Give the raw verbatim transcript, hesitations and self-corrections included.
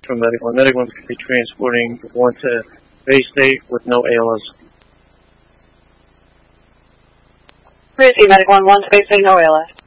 from Medic one. Medic one could be transporting one to Bay State with no A L S. Three C Medic one, one to Bay State, no A L S.